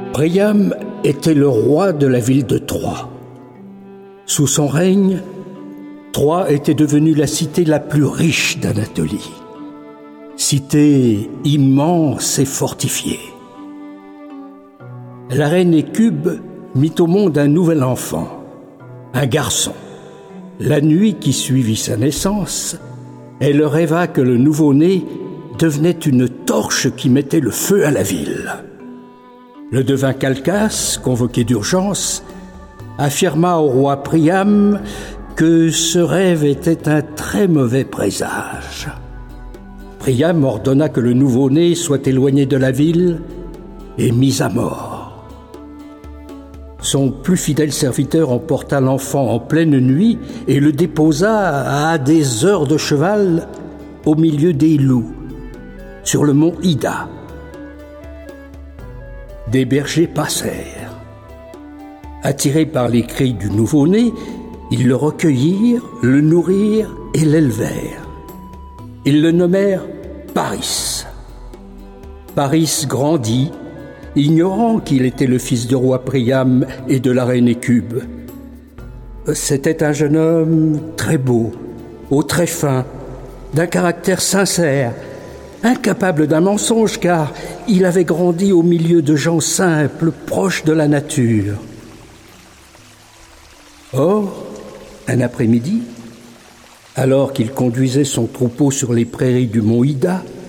Priam était le roi de la ville de Troie. Sous son règne, Troie était devenue la cité la plus riche d'Anatolie. Cité immense et fortifiée. La reine Écube mit au monde un nouvel enfant, un garçon. La nuit qui suivit sa naissance, elle rêva que le nouveau-né devenait une torche qui mettait le feu à la ville. Le devin Calchas, convoqué d'urgence, affirma au roi Priam que ce rêve était un très mauvais présage. Priam ordonna que le nouveau-né soit éloigné de la ville et mis à mort. Son plus fidèle serviteur emporta l'enfant en pleine nuit et le déposa à des heures de cheval au milieu des loups, sur le mont Ida. Des bergers passèrent. Attirés par les cris du nouveau-né, ils le recueillirent, le nourrirent et l'élevèrent. Ils le nommèrent Paris. Paris grandit, ignorant qu'il était le fils du roi Priam et de la reine Écube. C'était un jeune homme très beau, au trait fin, d'un caractère sincère, incapable d'un mensonge car il avait grandi au milieu de gens simples, proches de la nature. Or, un après-midi, alors qu'il conduisait son troupeau sur les prairies du mont Ida,